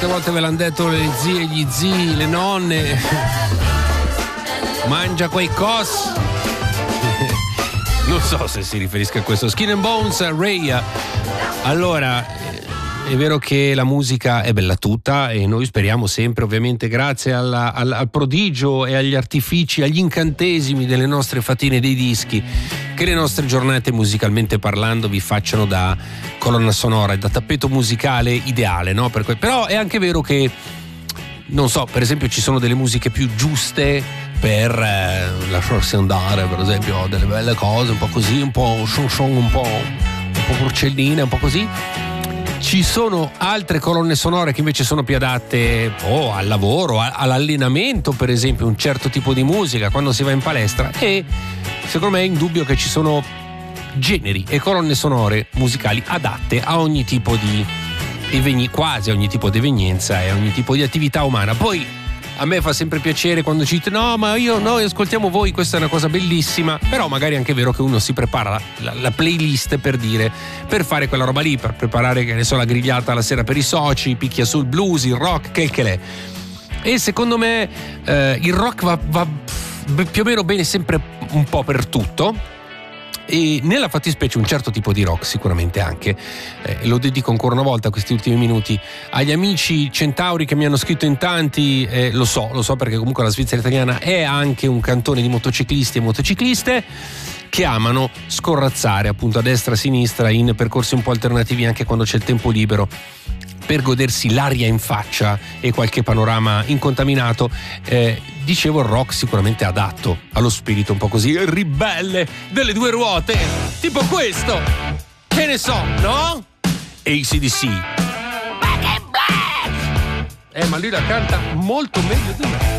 quante volte ve l'hanno detto le zie, gli zii, le nonne. Mangia quei cos. Non so se si riferisca a questo. Skin and Bones, Ray. Allora, è vero che la musica è bella tutta e noi speriamo sempre, ovviamente, grazie al prodigio e agli artifici, agli incantesimi delle nostre fatine dei dischi, che le nostre giornate, musicalmente parlando, vi facciano da colonna sonora e da tappeto musicale ideale, no? Però è anche vero che, non so, per esempio ci sono delle musiche più giuste per lasciarsi andare, per esempio delle belle cose un po' così, un po' shon, un po' porcellina, un po' così. Ci sono altre colonne sonore che invece sono più adatte al lavoro, all'allenamento, per esempio, un certo tipo di musica quando si va in palestra, e secondo me è indubbio che ci sono generi e colonne sonore musicali adatte a ogni tipo di quasi ogni tipo di evenienza e ogni tipo di attività umana. Poi a me fa sempre piacere quando ci dite no, ma noi ascoltiamo voi, questa è una cosa bellissima, però magari è anche vero che uno si prepara la playlist per fare quella roba lì, per preparare, che ne so, la grigliata la sera per i soci, picchia sul blues, il rock, che l'è. E secondo me il rock va più o meno bene sempre un po' per tutto. E nella fattispecie un certo tipo di rock sicuramente anche, lo dedico ancora una volta questi ultimi minuti agli amici centauri che mi hanno scritto in tanti, lo so perché comunque la Svizzera italiana è anche un cantone di motociclisti e motocicliste che amano scorrazzare appunto a destra e a sinistra in percorsi un po' alternativi anche quando c'è il tempo libero, per godersi l'aria in faccia e qualche panorama incontaminato. Dicevo, il rock sicuramente adatto allo spirito un po' così ribelle delle due ruote, tipo questo, che ne so, no? AC/DC. Back in Black! Ma lui la canta molto meglio di me.